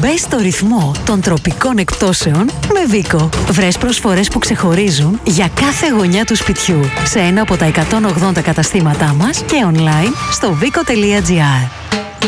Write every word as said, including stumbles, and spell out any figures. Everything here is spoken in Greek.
Μπες στο ρυθμό των τροπικών εκπτώσεων με Βίκο. Βρες προσφορές που ξεχωρίζουν για κάθε γωνιά του σπιτιού σε ένα από τα εκατόν ογδόντα καταστήματά μας και online στο vico τελεία gr.